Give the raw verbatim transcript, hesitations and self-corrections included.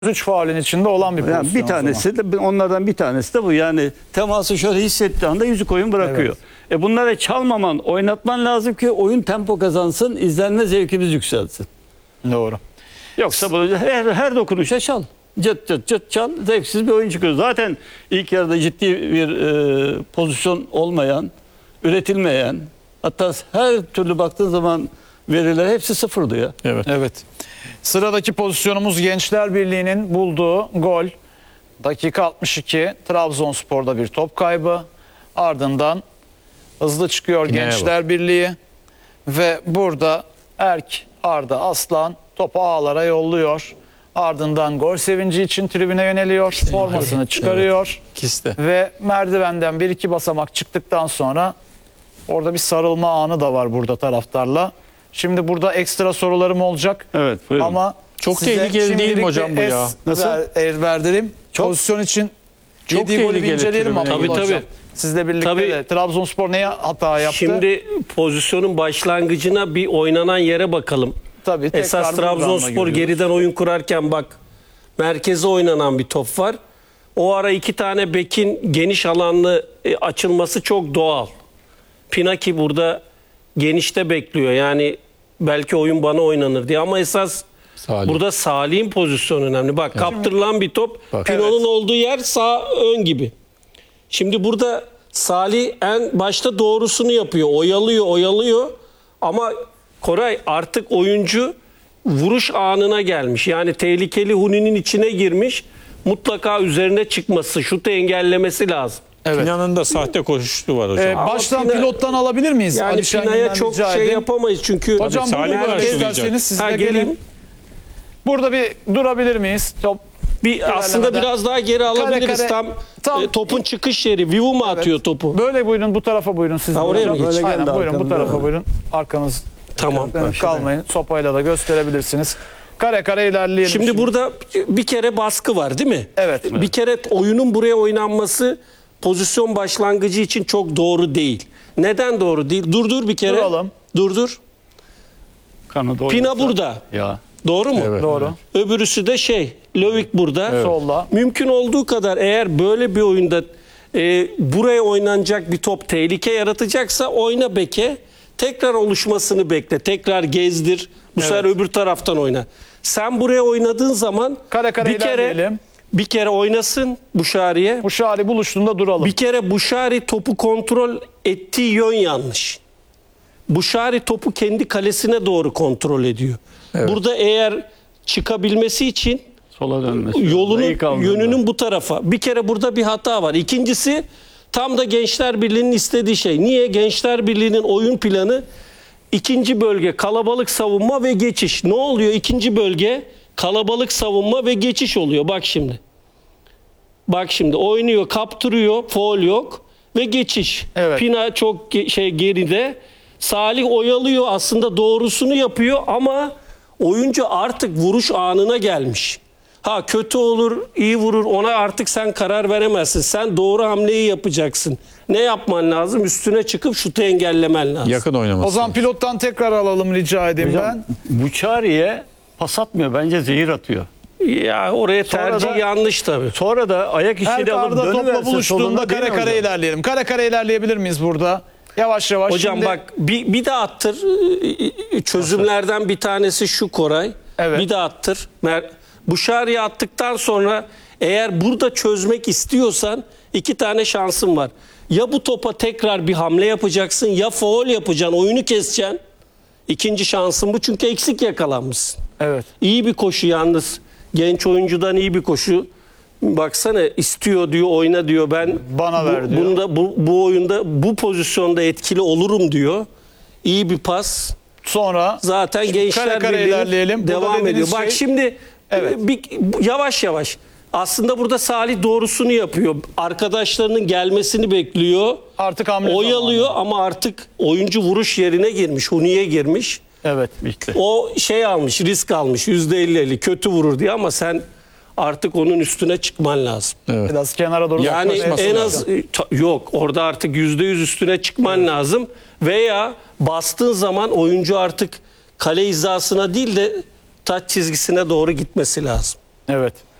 üç faulün içinde olan bir pozisyon. Yani bir tanesi de onlardan bir tanesi de bu. Yani teması şöyle hissettiği anda yüzük oyun bırakıyor. Evet. E bunlara çalmaman, oynatman lazım ki oyun tempo kazansın, izlenme zevkimiz yükselsin. Doğru. Yoksa bu her, her dokunuşa çal. Cıt cıt cıt çal. Zevksiz bir oyun çıkıyor. Zaten ilk yarıda ciddi bir e, pozisyon olmayan, üretilmeyen, hatta her türlü baktığın zaman veriler hepsi sıfırdı ya. Evet. Evet. Sıradaki pozisyonumuz Gençler Birliği'nin bulduğu gol. Dakika altmış iki. Trabzonspor'da bir top kaybı. Ardından hızlı çıkıyor Yine Gençler Birliği. Ve burada Erk Arda Aslan topu ağlara yolluyor. Ardından gol sevinci için tribüne yöneliyor. Formasını çıkarıyor. İkisi de. Ve merdivenden bir iki basamak çıktıktan sonra orada bir sarılma anı da var burada taraftarla. Şimdi burada ekstra sorularım olacak. Evet, buyurun. Ama Çok size tehlikeli değil mi şimdilik hocam bir bu ya? es Nasıl? ver- er- verdireyim. Çok- Pozisyon için Çok yediği golü bir tehlikeli inceleyelim tribüne. Abdullah Tabii, hocam. tabii. Sizle birlikte Tabii. de Trabzonspor neye hata yaptı? Şimdi pozisyonun başlangıcına bir oynanan yere bakalım. Tabii, tekrar Esas buradan da Trabzonspor görüyoruz. geriden oyun kurarken bak merkeze oynanan bir top var. O ara iki tane bekin geniş alanlı e, açılması çok doğal. Pinaki burada genişte bekliyor. Yani belki oyun bana oynanır diye ama esas Salih. burada Salih'in pozisyonu önemli. Bak kaptırılan bir top. Bak. Pino'nun Evet. olduğu yer sağ ön gibi. Şimdi burada Salih en başta doğrusunu yapıyor. Oyalıyor, oyalıyor. Ama Koray artık oyuncu vuruş anına gelmiş. Yani tehlikeli Huni'nin içine girmiş. Mutlaka üzerine çıkması, şutu engellemesi lazım. Evet. Pina'nın da sahte koşuşu var hocam. Ee, baştan Pina- pilottan alabilir miyiz? Yani Ali Şengen'den Pina'ya çok rica şey edeyim. yapamayız çünkü Hocam Tabii, Salih burada var, herkes açıklayacak. derseniz siz Ha, de geleyim. gelin. Burada bir durabilir miyiz? Top bir aslında İlerlemeden- biraz daha geri alabiliriz. kare- tam, tam- e, topun çıkış yeri. Vivu mu atıyor topu? böyle buyurun, bu tarafa buyurun siz. Ha, de oraya hocam. mı geçeyim? Aynen, Öyle geldi buyurun bu arkamda. tarafa buyurun. Arkanız Tamam. kalmayın. Sopayla da gösterebilirsiniz. Kare kare ilerleyelim. Şimdi burada bir kere baskı var değil mi? Evet. Bir kere oyunun buraya oynanması pozisyon başlangıcı için çok doğru değil. Neden doğru değil? Durdur bir kere. Duralım. Durdur. Kanada Pina oynatsa- burada. Ya. Doğru mu? Evet. Doğru. Öbürüsü de şey, Lövik burada. Solda. Mümkün olduğu kadar eğer böyle bir oyunda e, buraya oynanacak bir top tehlike yaratacaksa oyna beke. Tekrar oluşmasını bekle. Tekrar gezdir. Bu sefer öbür taraftan oyna. Sen buraya oynadığın zaman Kare kare bir kere ilerleyelim. bir kere oynasın Buşari'ye. Bu şari buluştuğunda duralım. Bir kere Buşari topu kontrol ettiği yön yanlış. Buşari topu kendi kalesine doğru kontrol ediyor. Burada eğer çıkabilmesi için Sola dönmesi. yolunun İyi kaldı. yönünün bu tarafa. Bir kere burada bir hata var. İkincisi tam da Gençler Birliği'nin istediği şey. Niye? Gençler Birliği'nin oyun planı ikinci bölge kalabalık savunma ve geçiş. Ne oluyor? İkinci bölge kalabalık savunma ve geçiş oluyor. Bak şimdi. Bak şimdi oynuyor, kaptırıyor, faul yok ve geçiş. Evet. Pina çok ge- şey geride. Salih oyalıyor, aslında doğrusunu yapıyor ama oyuncu artık vuruş anına gelmiş. Ha kötü olur, iyi vurur, ona artık sen karar veremezsin. Sen doğru hamleyi yapacaksın. Ne yapman lazım? Üstüne çıkıp şutu engellemen lazım. Yakın oynaması. O zaman pilottan tekrar alalım rica edeyim Hocam, ben. Buçari'ye pas atmıyor. Bence zehir atıyor. Ya oraya Sonra tercih da- yanlış tabii. Sonra da ayak içiyle Erk alıp Arda topla dönüverse buluştuğunda solunda kare değil mi kare hocam? ilerleyelim. Kare kare ilerleyebilir miyiz burada? Yavaş yavaş. Hocam Şimdi- bak bir, bir de attır. Çözümlerden bir tanesi şu Koray. Evet. Bir de attır. Mer Buşari'ye attıktan sonra eğer burada çözmek istiyorsan iki tane şansın var. Ya bu topa tekrar bir hamle yapacaksın ya faul yapacaksın, oyunu keseceksin. İkinci şansın bu çünkü eksik yakalanmışsın. Evet. İyi bir koşu yalnız. Genç oyuncudan iyi bir koşu. Baksana istiyor diyor, oyna diyor. Ben Bana bu, ver diyor. Bunda, bu, bu oyunda bu pozisyonda etkili olurum diyor. İyi bir pas. Sonra Zaten Şimdi Gençler kare kare Birliği ilerleyelim. Burada devam ediyor. dediğiniz Bak şey- şimdi Evet. bir, yavaş yavaş. Aslında burada Salih doğrusunu yapıyor. Arkadaşlarının gelmesini bekliyor. artık hamle Oyalıyor zamanı. ama artık oyuncu vuruş yerine girmiş. Huni'ye girmiş. Evet. Bitti. O şey almış, risk almış. yüzde elli elli kötü vurur diye ama sen artık onun üstüne çıkman lazım. Evet. Biraz kenara doğru Yani yaklaşması en lazım. az e, ta- yok orada artık yüzde yüz üstüne çıkman lazım. Veya bastığın zaman oyuncu artık kale hizasına değil de taç çizgisine doğru gitmesi lazım. Evet.